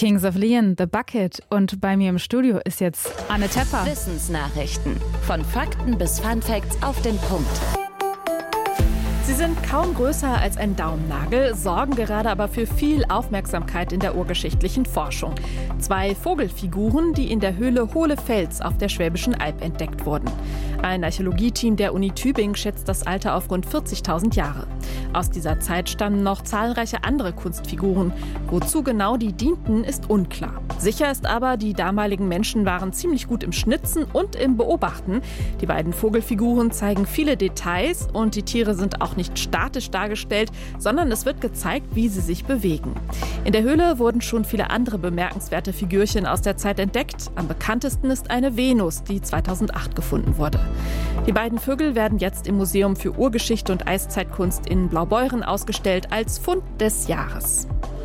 Kings of Leon, The Bucket. Und bei mir im Studio ist jetzt Anne Tepper. Wissensnachrichten. Von Fakten bis Funfacts auf den Punkt. Sie sind kaum größer als ein Daumennagel, sorgen gerade aber für viel Aufmerksamkeit in der urgeschichtlichen Forschung. 2 Vogelfiguren, die in der Höhle Hohlefels auf der Schwäbischen Alb entdeckt wurden. Ein Archäologieteam der Uni Tübingen schätzt das Alter auf rund 40.000 Jahre. Aus dieser Zeit stammen noch zahlreiche andere Kunstfiguren. Wozu genau die dienten, ist unklar. Sicher ist aber, die damaligen Menschen waren ziemlich gut im Schnitzen und im Beobachten. Die beiden Vogelfiguren zeigen viele Details und die Tiere sind auch nicht statisch dargestellt, sondern es wird gezeigt, wie sie sich bewegen. In der Höhle wurden schon viele andere bemerkenswerte Figürchen aus der Zeit entdeckt. Am bekanntesten ist eine Venus, die 2008 gefunden wurde. Die beiden Vögel werden jetzt im Museum für Urgeschichte und Eiszeitkunst in Blaubeuren ausgestellt als Fund des Jahres.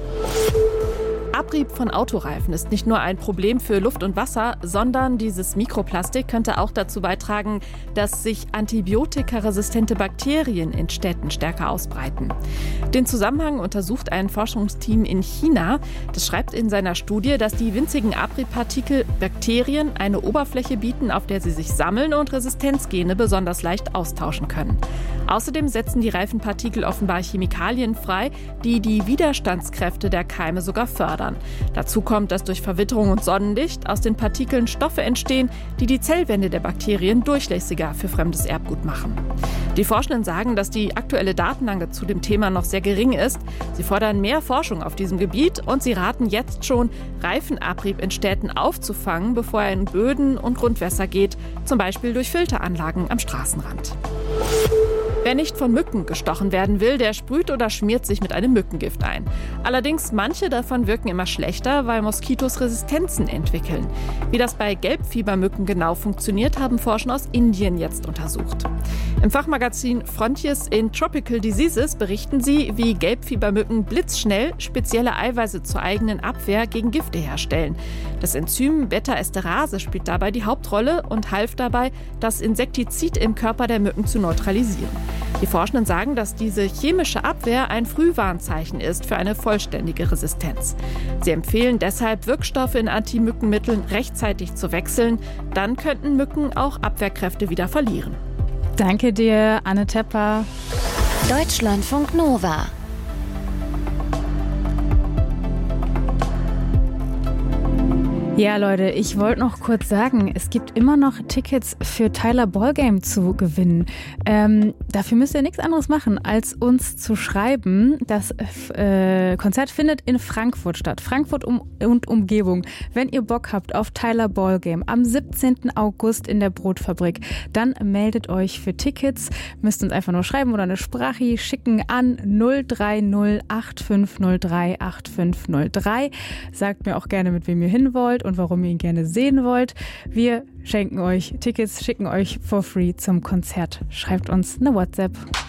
Abrieb von Autoreifen ist nicht nur ein Problem für Luft und Wasser, sondern dieses Mikroplastik könnte auch dazu beitragen, dass sich antibiotikaresistente Bakterien in Städten stärker ausbreiten. Den Zusammenhang untersucht ein Forschungsteam in China. Das schreibt in seiner Studie, dass die winzigen Abriebpartikel Bakterien eine Oberfläche bieten, auf der sie sich sammeln und Resistenzgene besonders leicht austauschen können. Außerdem setzen die Reifenpartikel offenbar Chemikalien frei, die die Widerstandskräfte der Keime sogar fördern. Dazu kommt, dass durch Verwitterung und Sonnenlicht aus den Partikeln Stoffe entstehen, die die Zellwände der Bakterien durchlässiger für fremdes Erbgut machen. Die Forschenden sagen, dass die aktuelle Datenlage zu dem Thema noch sehr gering ist. Sie fordern mehr Forschung auf diesem Gebiet und sie raten jetzt schon, Reifenabrieb in Städten aufzufangen, bevor er in Böden und Grundwässer geht, zum Beispiel durch Filteranlagen am Straßenrand. Wer nicht von Mücken gestochen werden will, der sprüht oder schmiert sich mit einem Mückengift ein. Allerdings, manche davon wirken immer schlechter, weil Moskitos Resistenzen entwickeln. Wie das bei Gelbfiebermücken genau funktioniert, haben Forscher aus Indien jetzt untersucht. Im Fachmagazin Frontiers in Tropical Diseases berichten sie, wie Gelbfiebermücken blitzschnell spezielle Eiweiße zur eigenen Abwehr gegen Gifte herstellen. Das Enzym Beta-Esterase spielt dabei die Hauptrolle und half dabei, das Insektizid im Körper der Mücken zu neutralisieren. Die Forschenden sagen, dass diese chemische Abwehr ein Frühwarnzeichen ist für eine vollständige Resistenz. Sie empfehlen deshalb, Wirkstoffe in Antimückenmitteln rechtzeitig zu wechseln. Dann könnten Mücken auch Abwehrkräfte wieder verlieren. Danke dir, Anne Tepper. Deutschlandfunk Nova. Ja, Leute, ich wollte noch kurz sagen, es gibt immer noch Tickets für Tyler Ballgame zu gewinnen. Dafür müsst ihr nichts anderes machen, als uns zu schreiben. Das Konzert findet in Frankfurt statt. Frankfurt und Umgebung. Wenn ihr Bock habt auf Tyler Ballgame am 17. August in der Brotfabrik, dann meldet euch für Tickets. Müsst uns einfach nur schreiben oder eine Sprache schicken an 030 8503 8503. Sagt mir auch gerne, mit wem ihr hin wollt und warum ihr ihn gerne sehen wollt. Wir schenken euch Tickets, schicken euch for free zum Konzert. Schreibt uns eine WhatsApp.